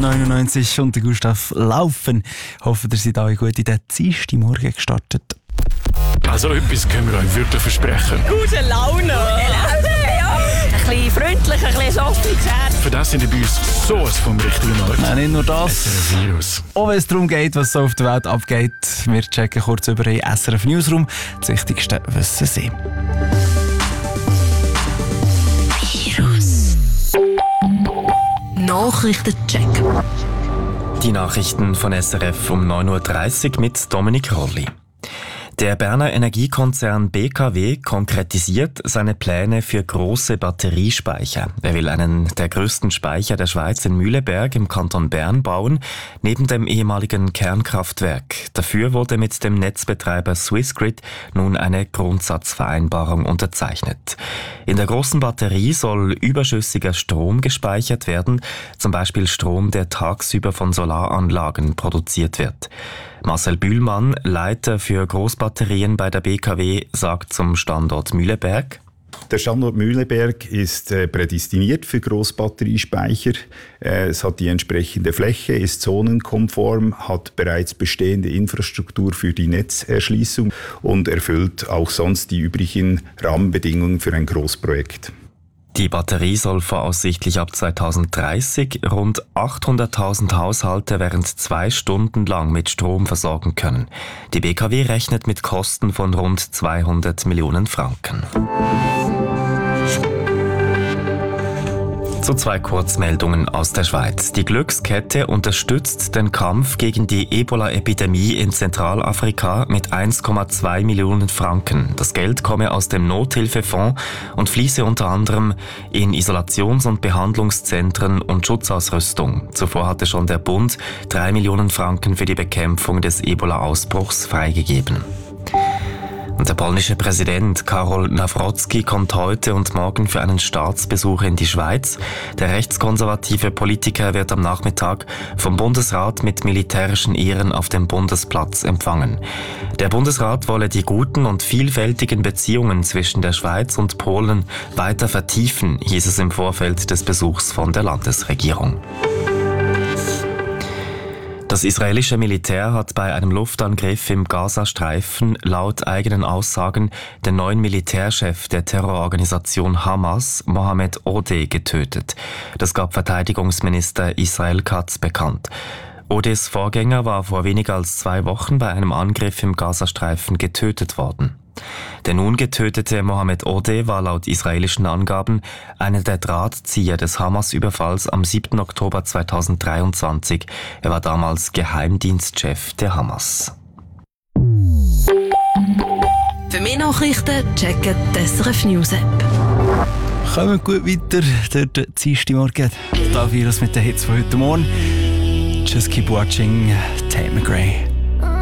99 und der Gustav laufen. Hoffen, ihr seid alle gut in den Dienstagmorgen gestartet. Also etwas können wir euch wirklich versprechen. Gute Laune! Ja! Ein bisschen freundlich, ein bisschen softiges Herz. Für das sind wir bei uns sowas vom richtigen Ort. Nein, nicht nur das. SRF Virus. Auch wenn es darum geht, was so auf der Welt abgeht, wir checken kurz über den SRF Newsroom. Das Wichtigste wissen Sie. Nachrichtencheck. Die Nachrichten von SRF um 9.30 Uhr mit Dominik Rolli. Der Berner Energiekonzern BKW konkretisiert seine Pläne für große Batteriespeicher. Er will einen der größten Speicher der Schweiz in Mühleberg im Kanton Bern bauen, neben dem ehemaligen Kernkraftwerk. Dafür wurde mit dem Netzbetreiber Swissgrid nun eine Grundsatzvereinbarung unterzeichnet. In der großen Batterie soll überschüssiger Strom gespeichert werden, zum Beispiel Strom, der tagsüber von Solaranlagen produziert wird. Marcel Bühlmann, Leiter für Großbatterien bei der BKW, sagt zum Standort Mühleberg: Der Standort Mühleberg ist prädestiniert für Großbatteriespeicher. Es hat die entsprechende Fläche, ist zonenkonform, hat bereits bestehende Infrastruktur für die Netzerschließung und erfüllt auch sonst die üblichen Rahmenbedingungen für ein Großprojekt. Die Batterie soll voraussichtlich ab 2030 rund 800.000 Haushalte während 2 Stunden lang mit Strom versorgen können. Die BKW rechnet mit Kosten von rund 200 Millionen Franken. Zu 2 Kurzmeldungen aus der Schweiz. Die Glückskette unterstützt den Kampf gegen die Ebola-Epidemie in Zentralafrika mit 1,2 Millionen Franken. Das Geld komme aus dem Nothilfefonds und fließe unter anderem in Isolations- und Behandlungszentren und Schutzausrüstung. Zuvor hatte schon der Bund 3 Millionen Franken für die Bekämpfung des Ebola-Ausbruchs freigegeben. Und der polnische Präsident Karol Nawrocki kommt heute und morgen für einen Staatsbesuch in die Schweiz. Der rechtskonservative Politiker wird am Nachmittag vom Bundesrat mit militärischen Ehren auf dem Bundesplatz empfangen. Der Bundesrat wolle die guten und vielfältigen Beziehungen zwischen der Schweiz und Polen weiter vertiefen, hieß es im Vorfeld des Besuchs von der Landesregierung. Das israelische Militär hat bei einem Luftangriff im Gazastreifen laut eigenen Aussagen den neuen Militärchef der Terrororganisation Hamas, Mohammed Odeh, getötet. Das gab Verteidigungsminister Israel Katz bekannt. Odehs Vorgänger war vor weniger als 2 Wochen bei einem Angriff im Gazastreifen getötet worden. Der nun getötete Mohammed Odeh war laut israelischen Angaben einer der Drahtzieher des Hamas-Überfalls am 7. Oktober 2023. Er war damals Geheimdienstchef der Hamas. Für mehr Nachrichten checken die SRF News App. Kommen wir gut weiter durch den Dienstagmorgen. Da Virus mit den Hits von heute Morgen. Just keep watching Tate McRae.